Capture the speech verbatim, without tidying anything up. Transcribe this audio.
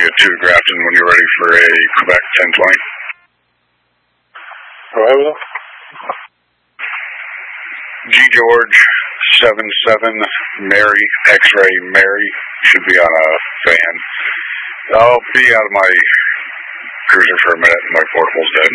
India two Grafton when you're ready for a Quebec ten twenty. Arrival. G George seven seven Mary X-ray Mary should be on a van. I'll be out of my cruiser for a minute. My portable's dead.